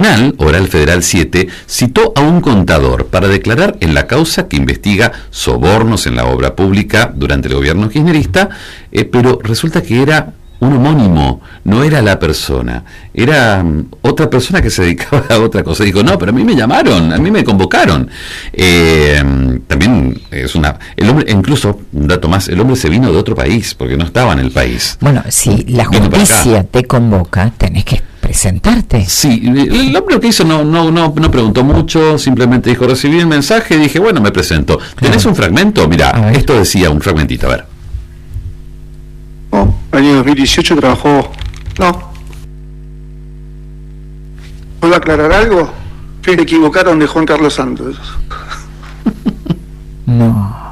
Tribunal Oral Federal 7 citó a un contador para declarar en la causa que investiga sobornos en la obra pública durante el gobierno kirchnerista, pero resulta que era un homónimo, no era la persona, era otra persona que se dedicaba a otra cosa. Dijo, no, pero a mí me llamaron, a mí me convocaron. También es el hombre, incluso, un dato más, el hombre se vino de otro país, porque no estaba en el país. Bueno, si la justicia te convoca, tenés que presentarte. Sí, el hombre lo que hizo no preguntó mucho, simplemente dijo, recibí el mensaje y dije, bueno, me presento. ¿Tenés un fragmento? Mirá, esto decía un fragmentito, a ver. No, el año 2018 trabajó. No. ¿Puedo aclarar algo? Se equivocaron de Juan Carlos Santos. No.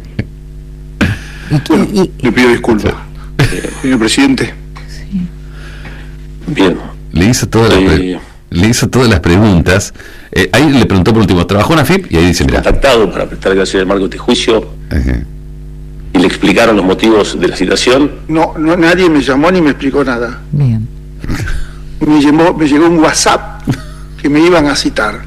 Bueno, le pido disculpas, señor presidente. Sí. Bien. Le hizo todas las preguntas. Ahí le preguntó por último, ¿trabajó en AFIP? Y ahí dice, mira. Contactado para prestar declaración del marco de este juicio. Uh-huh. Y le explicaron los motivos de la citación. No, nadie me llamó ni me explicó nada. Bien. Me llegó un WhatsApp que me iban a citar.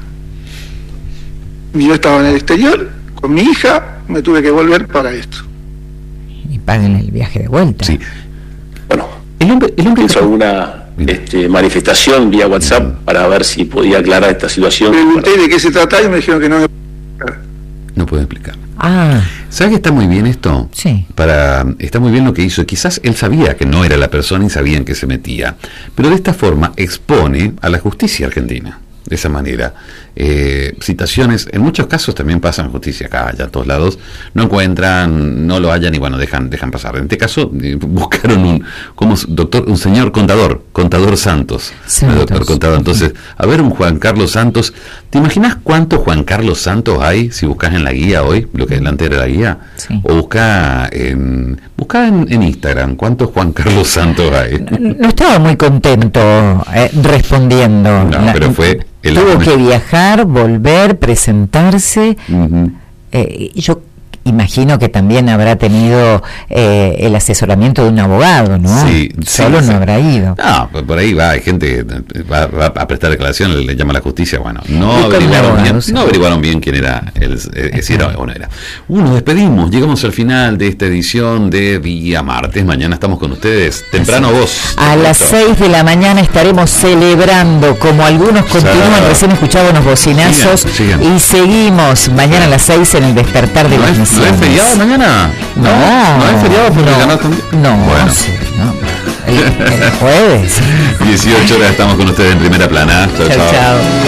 Y yo estaba en el exterior con mi hija, me tuve que volver para esto. Y paguen el viaje de vuelta. Sí. Bueno, el hombre hizo alguna manifestación vía WhatsApp para ver si podía aclarar esta situación. Pregunté de qué se trataba y me dijeron que no. No puedo explicar. Ah. ¿Sabes que está muy bien esto? Sí. Está muy bien lo que hizo. Quizás él sabía que no era la persona y sabía en qué se metía. Pero de esta forma expone a la justicia argentina. De esa manera. Citaciones, en muchos casos también pasan justicia acá, allá a todos lados, no encuentran, no lo hallan y bueno, dejan pasar. En este caso, buscaron un señor contador Santos. Doctor contador. Entonces, a ver, un Juan Carlos Santos. ¿Te imaginas cuántos Juan Carlos Santos hay si buscas en la guía hoy, lo que adelante era la guía? Sí. O busca en Instagram, ¿cuántos Juan Carlos Santos hay? No estaba muy contento respondiendo. No, pero fue... Tuvo que viajar, volver, presentarse. Uh-huh. Yo imagino que también habrá tenido el asesoramiento de un abogado, ¿no? Sí, Solo no habrá ido. No, por ahí hay gente que va a prestar declaración, le llama a la justicia, bueno, no averiguaron bien quién era, si era o no era. Nos despedimos, llegamos al final de esta edición de Día Martes. Mañana estamos con ustedes, temprano vos. A las 6 de la mañana estaremos celebrando, como algunos continúan, recién escuchaba unos bocinazos, sigan. Y seguimos mañana a las 6 en el despertar de las misiones. ¿No es feriado mañana? ¿No es feriado porque ganó también? No, bueno. Sí, no. El jueves. 18 horas estamos con ustedes en Primera Plana. Chao.